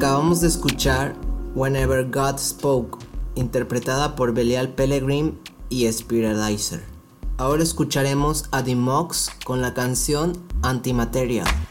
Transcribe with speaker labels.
Speaker 1: Acabamos de escuchar Whenever God Spoke, interpretada por Belial Pilgrim y Spiralizer. Ahora escucharemos a The Mox con la canción Antimateria.